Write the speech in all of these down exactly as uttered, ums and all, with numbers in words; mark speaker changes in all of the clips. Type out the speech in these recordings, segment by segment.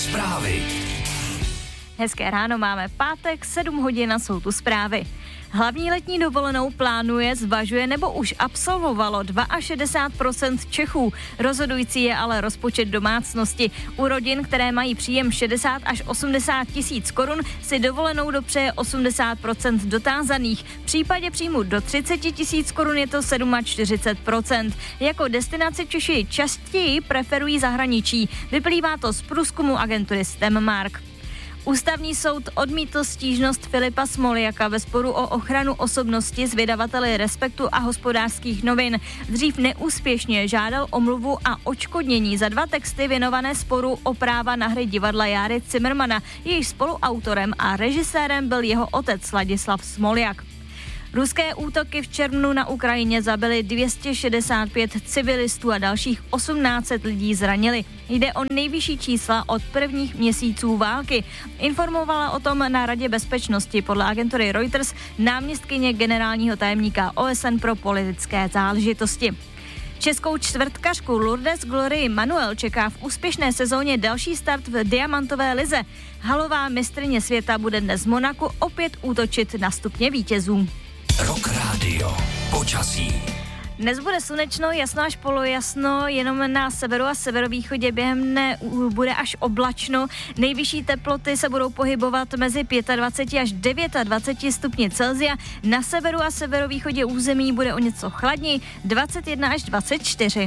Speaker 1: Zprávy.
Speaker 2: Hezké ráno, máme pátek, sedm hodin a jsou tu zprávy. Hlavní letní dovolenou plánuje, zvažuje nebo už absolvovalo šedesát dva procent Čechů. Rozhodující je ale rozpočet domácnosti. U rodin, které mají příjem šedesát až osmdesát tisíc korun, si dovolenou dopřeje osmdesát procent dotázaných. V případě příjmu do třicet tisíc korun je to čtyřicet sedm procent. Jako destinaci Češi častěji preferují zahraničí. Vyplývá to z průzkumu agentury STEMmark. Ústavní soud odmítl stížnost Filipa Smoljaka ve sporu o ochranu osobnosti s vydavateli Respektu a Hospodářských novin. Dřív neúspěšně žádal omluvu a odškodnění za dva texty věnované sporu o práva na hry divadla Járy Cimrmana. Jejíž spoluautorem a režisérem byl jeho otec Ladislav Smoljak. Ruské útoky v červnu na Ukrajině zabily dvě stě šedesát pět civilistů a dalších osmnáct set lidí zranili. Jde o nejvyšší čísla od prvních měsíců války. Informovala o tom na Radě bezpečnosti podle agentury Reuters náměstkyně generálního tajemníka O S N pro politické záležitosti. Českou čtvrtkařku Lourdes Glory Manuel čeká v úspěšné sezóně další start v diamantové lize. Halová mistryně světa bude dnes v Monaku opět útočit na stupně vítězů.
Speaker 1: Rock Radio. Počasí.
Speaker 2: Dnes bude slunečno, jasno až polojasno, jenom na severu a severovýchodě během dne bude až oblačno. Nejvyšší teploty se budou pohybovat mezi dvacet pět až dvacet devět stupni Celsia. Na severu a severovýchodě území bude o něco chladněji, dvacet jedna až dvacet čtyři.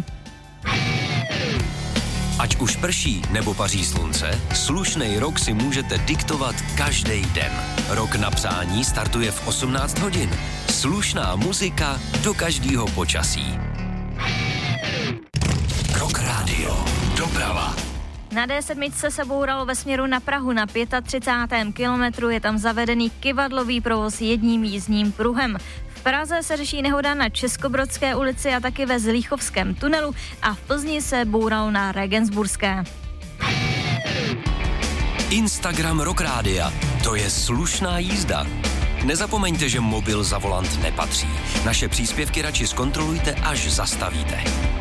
Speaker 1: Ať už prší nebo paří slunce, slušnej rok si můžete diktovat každý den. Rok na přání startuje v osmnáct hodin. Slušná muzika do každého počasí. Rock Radio. Doprava.
Speaker 2: Na D sedm se bouralo ve směru na Prahu na třicátém pátém kilometru. Je tam zavedený kyvadlový provoz jedním jízdním pruhem. V Praze se řeší nehoda na Českobrodské ulici a taky ve Zlíchovském tunelu a v Plzni se bouralo na Regensburské.
Speaker 1: Instagram Rock Rádia. To je slušná jízda. Nezapomeňte, že mobil za volant nepatří. Naše příspěvky radši zkontrolujte, až zastavíte.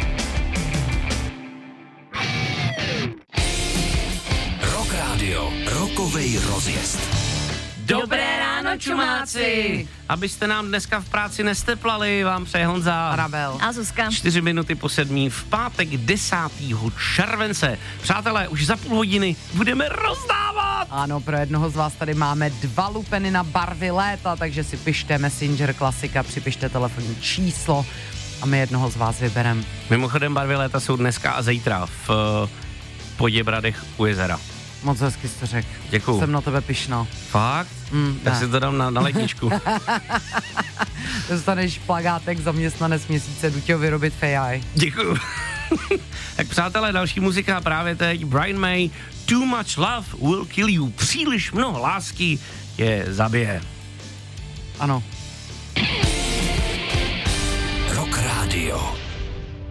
Speaker 1: Rock Radio. Rokovej rozjezd.
Speaker 3: Dobré ráno, čumáci! Abyste nám dneska v práci nesteplali, vám přeje Honza
Speaker 4: Rabel
Speaker 2: a Zuzka.
Speaker 3: Čtyři minuty po sedmí v pátek desátého července. Přátelé, už za půl hodiny budeme rozdávat!
Speaker 4: Ano, pro jednoho z vás tady máme dva lupeny na barvy léta, takže si pište Messenger Klasika, připište telefonní číslo a my jednoho z vás vybereme.
Speaker 3: Mimochodem barvy léta jsou dneska a zítra v uh, Poděbradech u jezera.
Speaker 4: Moc hezky jsi to řekl.
Speaker 3: Děkuju.
Speaker 4: Jsem na tebe pyšná.
Speaker 3: Fakt?
Speaker 4: Mm,
Speaker 3: tak
Speaker 4: ne.
Speaker 3: si to dám na, na letničku.
Speaker 4: Dostaneš plagátek zaměstnanec měsíce, jdu tě ho vyrobit fejaj.
Speaker 3: Děkuju. Tak přátelé, další muzika právě teď. Brian May, Too Much Love Will Kill You. Příliš mnoho lásky je zabije.
Speaker 4: Ano.
Speaker 1: Rock Radio.